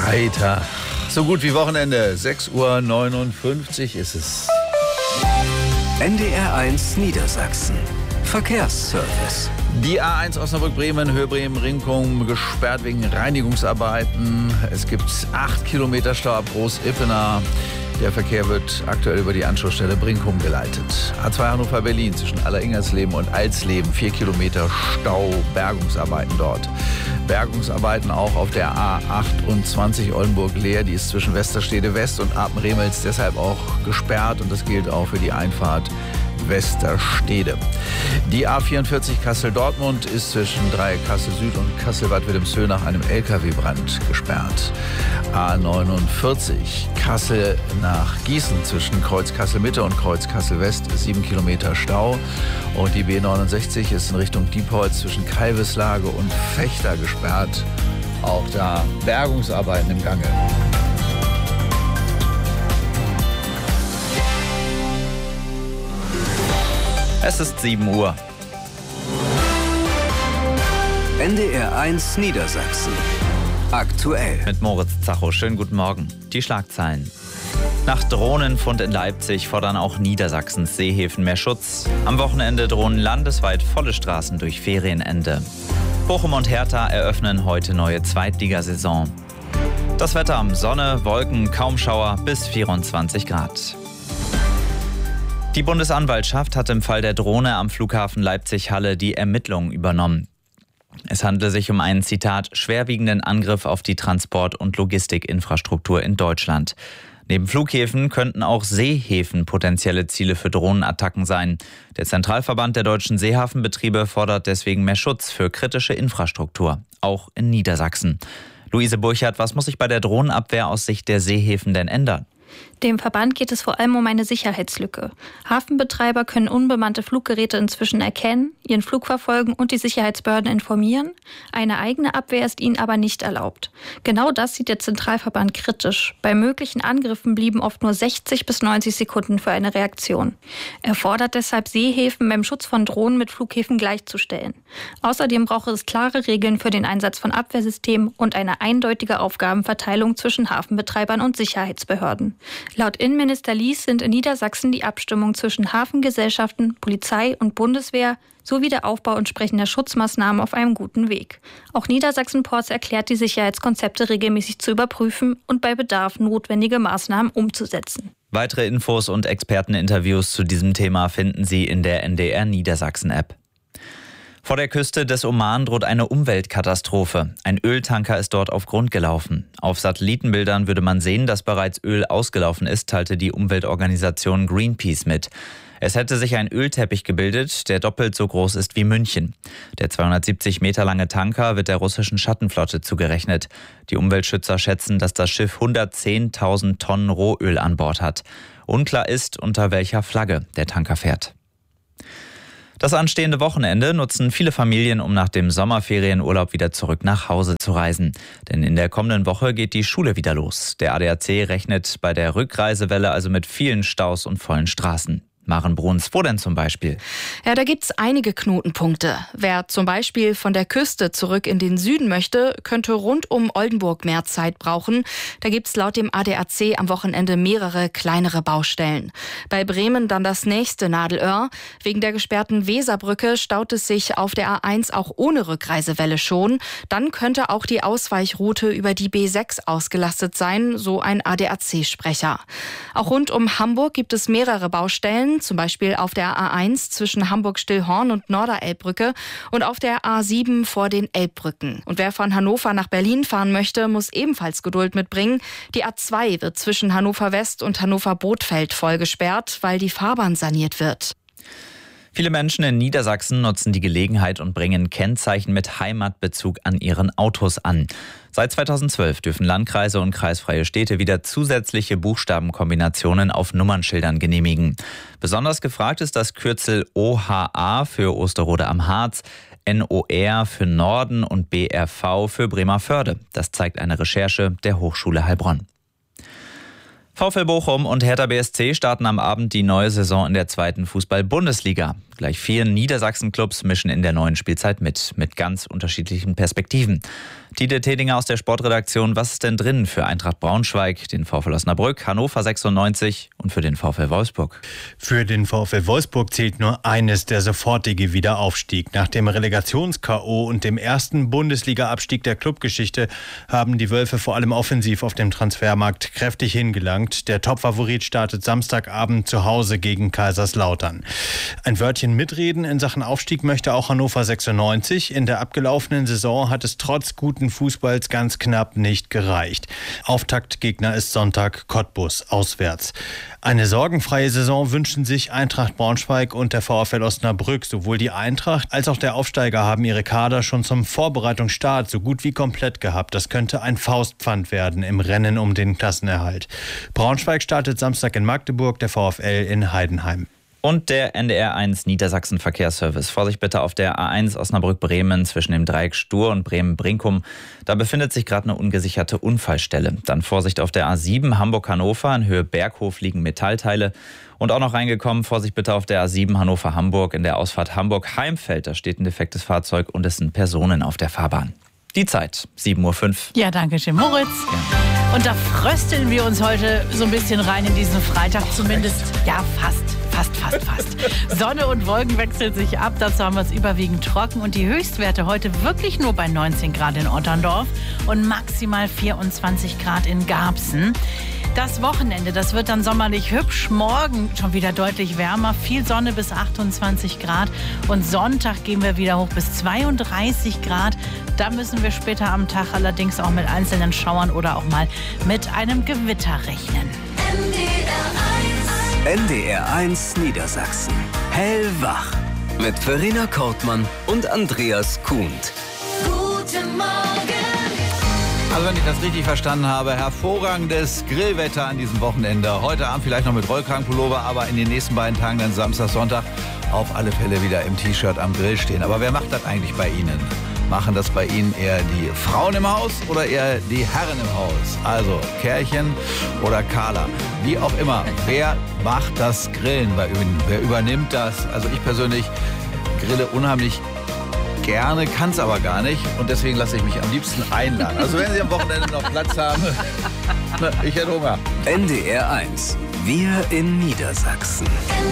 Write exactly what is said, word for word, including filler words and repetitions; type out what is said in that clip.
Freitag. So gut wie Wochenende. sechs Uhr neunundfünfzig ist es. N D R eins Niedersachsen. Verkehrsservice. Die A eins Osnabrück-Bremen, Höhe Bremen-Rinkum gesperrt wegen Reinigungsarbeiten. Es gibt acht Kilometer Stau ab Groß-Ippener. Der Verkehr wird aktuell über die Anschlussstelle Brinkum geleitet. A zwei Hannover-Berlin zwischen Alleringersleben und Alsleben. vier Kilometer Stau, Bergungsarbeiten dort. Bergungsarbeiten auch auf der A achtundzwanzig Oldenburg-Leer. Die ist zwischen Westerstede West und Apen-Remels deshalb auch gesperrt. Und das gilt auch für die Einfahrt Westerstede. Die A vierundvierzig Kassel-Dortmund ist zwischen Dreieck Kassel-Süd und Kassel-Bad Wilhelmshöhe nach einem L K W-Brand gesperrt. A neunundvierzig Kassel nach Gießen zwischen Kreuz Kassel-Mitte und Kreuz Kassel-West sieben Kilometer Stau. Und die B neunundsechzig ist in Richtung Diepholz zwischen Kalveslage und Fechter gesperrt. Auch da Bergungsarbeiten im Gange. Es ist sieben Uhr. N D R eins Niedersachsen. Aktuell. Mit Moritz Zacho. Schönen guten Morgen. Die Schlagzeilen. Nach Drohnenfund in Leipzig fordern auch Niedersachsens Seehäfen mehr Schutz. Am Wochenende drohen landesweit volle Straßen durch Ferienende. Bochum und Hertha eröffnen heute neue Zweitligasaison. Das Wetter: Sonne, Wolken, kaum Schauer bis vierundzwanzig Grad. Die Bundesanwaltschaft hat im Fall der Drohne am Flughafen Leipzig-Halle die Ermittlungen übernommen. Es handele sich um einen, Zitat, schwerwiegenden Angriff auf die Transport- und Logistikinfrastruktur in Deutschland. Neben Flughäfen könnten auch Seehäfen potenzielle Ziele für Drohnenattacken sein. Der Zentralverband der deutschen Seehafenbetriebe fordert deswegen mehr Schutz für kritische Infrastruktur, auch in Niedersachsen. Luise Burchardt, was muss sich bei der Drohnenabwehr aus Sicht der Seehäfen denn ändern? Dem Verband geht es vor allem um eine Sicherheitslücke. Hafenbetreiber können unbemannte Fluggeräte inzwischen erkennen, ihren Flug verfolgen und die Sicherheitsbehörden informieren. Eine eigene Abwehr ist ihnen aber nicht erlaubt. Genau das sieht der Zentralverband kritisch. Bei möglichen Angriffen blieben oft nur sechzig bis neunzig Sekunden für eine Reaktion. Er fordert deshalb, Seehäfen beim Schutz von Drohnen mit Flughäfen gleichzustellen. Außerdem brauche es klare Regeln für den Einsatz von Abwehrsystemen und eine eindeutige Aufgabenverteilung zwischen Hafenbetreibern und Sicherheitsbehörden. Laut Innenminister Lies sind in Niedersachsen die Abstimmung zwischen Hafengesellschaften, Polizei und Bundeswehr sowie der Aufbau entsprechender Schutzmaßnahmen auf einem guten Weg. Auch Niedersachsen-Ports erklärt, die Sicherheitskonzepte regelmäßig zu überprüfen und bei Bedarf notwendige Maßnahmen umzusetzen. Weitere Infos und Experteninterviews zu diesem Thema finden Sie in der N D R Niedersachsen-App. Vor der Küste des Oman droht eine Umweltkatastrophe. Ein Öltanker ist dort auf Grund gelaufen. Auf Satellitenbildern würde man sehen, dass bereits Öl ausgelaufen ist, teilte die Umweltorganisation Greenpeace mit. Es hätte sich ein Ölteppich gebildet, der doppelt so groß ist wie München. Der zweihundertsiebzig Meter lange Tanker wird der russischen Schattenflotte zugerechnet. Die Umweltschützer schätzen, dass das Schiff hundertzehntausend Tonnen Rohöl an Bord hat. Unklar ist, unter welcher Flagge der Tanker fährt. Das anstehende Wochenende nutzen viele Familien, um nach dem Sommerferienurlaub wieder zurück nach Hause zu reisen. Denn in der kommenden Woche geht die Schule wieder los. Der A D A C rechnet bei der Rückreisewelle also mit vielen Staus und vollen Straßen. Maren Bruns, wo denn zum Beispiel? Ja, da gibt's einige Knotenpunkte. Wer zum Beispiel von der Küste zurück in den Süden möchte, könnte rund um Oldenburg mehr Zeit brauchen. Da gibt's laut dem A D A C am Wochenende mehrere kleinere Baustellen. Bei Bremen dann das nächste Nadelöhr. Wegen der gesperrten Weserbrücke staut es sich auf der A eins auch ohne Rückreisewelle schon. Dann könnte auch die Ausweichroute über die B sechs ausgelastet sein, so ein A D A C-Sprecher. Auch rund um Hamburg gibt es mehrere Baustellen. Zum Beispiel auf der A eins zwischen Hamburg-Stillhorn und Norderelbbrücke und auf der A sieben vor den Elbbrücken. Und wer von Hannover nach Berlin fahren möchte, muss ebenfalls Geduld mitbringen. Die A zwei wird zwischen Hannover West und Hannover Bothfeld voll gesperrt, weil die Fahrbahn saniert wird. Viele Menschen in Niedersachsen nutzen die Gelegenheit und bringen Kennzeichen mit Heimatbezug an ihren Autos an. Seit zweitausendzwölf dürfen Landkreise und kreisfreie Städte wieder zusätzliche Buchstabenkombinationen auf Nummernschildern genehmigen. Besonders gefragt ist das Kürzel O H A für Osterode am Harz, N O R für Norden und B R V für Bremervörde. Das zeigt eine Recherche der Hochschule Heilbronn. VfL Bochum und Hertha B S C starten am Abend die neue Saison in der zweiten Fußball-Bundesliga. Gleich vier Niedersachsen-Clubs mischen in der neuen Spielzeit mit, mit ganz unterschiedlichen Perspektiven. Tide Tedinger aus der Sportredaktion, was ist denn drin für Eintracht Braunschweig, den VfL Osnabrück, Hannover sechsundneunzig und für den VfL Wolfsburg? Für den VfL Wolfsburg zählt nur eines, der sofortige Wiederaufstieg. Nach dem Relegations-K O und dem ersten Bundesliga-Abstieg der Clubgeschichte haben die Wölfe vor allem offensiv auf dem Transfermarkt kräftig hingelangt. Der Topfavorit startet Samstagabend zu Hause gegen Kaiserslautern. Ein Wörtchen mitreden in Sachen Aufstieg möchte auch Hannover sechsundneunzig. In der abgelaufenen Saison hat es trotz guten Fußballs ganz knapp nicht gereicht. Auftaktgegner ist Sonntag Cottbus auswärts. Eine sorgenfreie Saison wünschen sich Eintracht Braunschweig und der VfL Osnabrück. Sowohl die Eintracht als auch der Aufsteiger haben ihre Kader schon zum Vorbereitungsstart so gut wie komplett gehabt. Das könnte ein Faustpfand werden im Rennen um den Klassenerhalt. Braunschweig startet Samstag in Magdeburg, der VfL in Heidenheim. Und der N D R eins Niedersachsen Verkehrsservice. Vorsicht bitte auf der A eins Osnabrück-Bremen zwischen dem Dreieck Stur und Bremen-Brinkum. Da befindet sich gerade eine ungesicherte Unfallstelle. Dann Vorsicht auf der A sieben Hamburg-Hannover. In Höhe Berghof liegen Metallteile. Und auch noch reingekommen, Vorsicht bitte auf der A sieben Hannover-Hamburg. In der Ausfahrt Hamburg-Heimfeld, da steht ein defektes Fahrzeug und es sind Personen auf der Fahrbahn. Die Zeit, sieben Uhr fünf. Ja, danke schön, Moritz. Ja. Und da frösteln wir uns heute so ein bisschen rein in diesen Freitag. Zumindest, ja, fast. Fast, fast, fast. Sonne und Wolken wechseln sich ab. Dazu haben wir es überwiegend trocken. Und die Höchstwerte heute wirklich nur bei neunzehn Grad in Otterndorf und maximal vierundzwanzig Grad in Garbsen. Das Wochenende, das wird dann sommerlich hübsch. Morgen schon wieder deutlich wärmer. Viel Sonne bis achtundzwanzig Grad. Und Sonntag gehen wir wieder hoch bis zweiunddreißig Grad. Da müssen wir später am Tag allerdings auch mit einzelnen Schauern oder auch mal mit einem Gewitter rechnen. N D R eins Niedersachsen. Hellwach. Mit Verena Kortmann und Andreas Kuhnt. Guten Morgen. Also wenn ich das richtig verstanden habe, hervorragendes Grillwetter an diesem Wochenende. Heute Abend vielleicht noch mit Rollkragenpullover, aber in den nächsten beiden Tagen, dann Samstag, Sonntag, auf alle Fälle wieder im T-Shirt am Grill stehen. Aber wer macht das eigentlich bei Ihnen? Machen das bei Ihnen eher die Frauen im Haus oder eher die Herren im Haus? Also Kerlchen oder Carla, wie auch immer. Wer macht das Grillen bei Ihnen? Wer übernimmt das? Also ich persönlich grille unheimlich gerne, kann es aber gar nicht. Und deswegen lasse ich mich am liebsten einladen. Also wenn Sie am Wochenende noch Platz haben, ich hätte Hunger. N D R eins. Wir in Niedersachsen.